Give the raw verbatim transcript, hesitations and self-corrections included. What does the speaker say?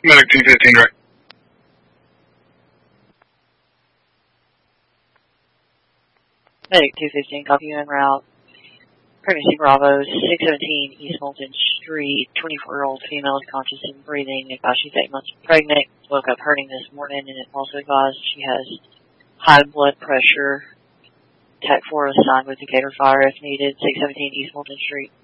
Medic two fifteen, right? Medic two fifteen, copy you en route. Pregnancy Bravo, six seventeen East Moulton Street. twenty-four-year-old female is conscious and breathing. Advised she's eight months pregnant. Woke up hurting this morning, and it also advised she has high blood pressure. T A C four assigned with Decatur Fire if needed. six seventeen East Moulton Street.